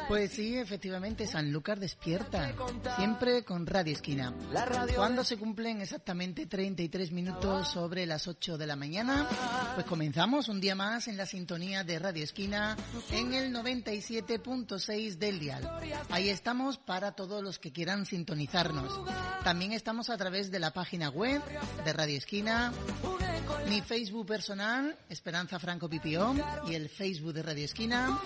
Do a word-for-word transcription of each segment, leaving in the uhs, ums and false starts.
Pues sí, efectivamente, Sanlúcar despierta, siempre con Radio Esquina. Cuando se cumplen exactamente treinta y tres minutos sobre las ocho de la mañana, pues comenzamos un día más en la sintonía de Radio Esquina en el noventa y siete punto seis del dial. Ahí estamos para todos los que quieran sintonizarnos. También estamos a través de la página web de Radio Esquina, mi Facebook personal, Esperanza Franco Pipión, y el Facebook de Radio Esquina.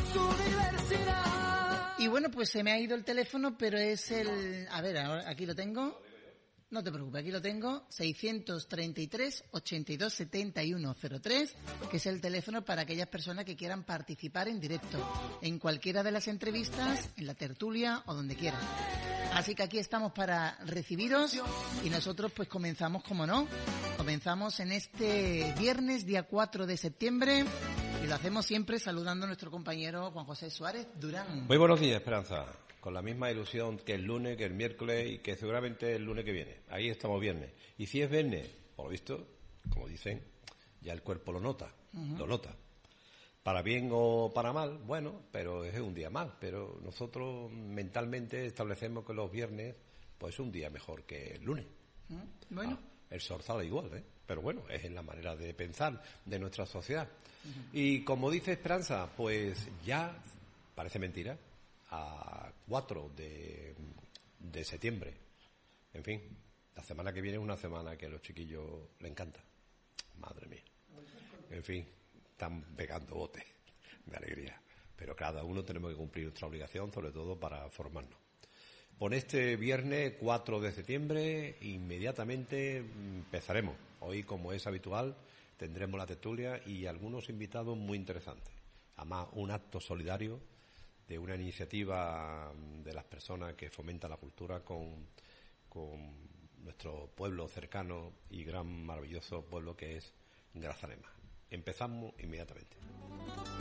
Y bueno, pues se me ha ido el teléfono, pero es el... A ver, ahora aquí lo tengo. No te preocupes, aquí lo tengo. seiscientos treinta y tres, ochenta y dos, setenta y uno cero tres, que es el teléfono para aquellas personas que quieran participar en directo, en cualquiera de las entrevistas, en la tertulia o donde quieran. Así que aquí estamos para recibiros y nosotros pues comenzamos, como no, comenzamos en este viernes, día cuatro de septiembre, y lo hacemos siempre saludando a nuestro compañero Juan José Suárez Durán. Muy buenos días, Esperanza. Con la misma ilusión que el lunes, que el miércoles y que seguramente el lunes que viene. Ahí estamos viernes. Y si es viernes, por lo visto, como dicen, ya el cuerpo lo nota, uh-huh. lo nota. Para bien o para mal, bueno, pero es un día más. Pero nosotros mentalmente establecemos que los viernes, pues es un día mejor que el lunes. Uh-huh. Bueno. Ah, el sol sale igual, ¿eh? Pero bueno, es en la manera de pensar de nuestra sociedad. Uh-huh. Y como dice Esperanza, pues ya, parece mentira, a cuatro de, de septiembre. En fin, la semana que viene es una semana que a los chiquillos les encanta. Madre mía. En fin, están pegando botes de alegría. Pero cada uno tenemos que cumplir nuestra obligación, sobre todo para formarnos. Por este viernes cuatro de septiembre, inmediatamente empezaremos. Hoy, como es habitual, tendremos la tertulia y algunos invitados muy interesantes. Además, un acto solidario de una iniciativa de las personas que fomentan la cultura con, con nuestro pueblo cercano y gran, maravilloso pueblo que es Grazalema. Empezamos inmediatamente.